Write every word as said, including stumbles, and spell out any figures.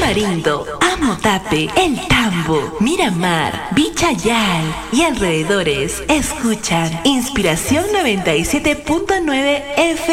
Tamarindo, Amotape, El Tambo, Miramar, Vichayal y alrededores escuchan Inspiración noventa y siete punto nueve F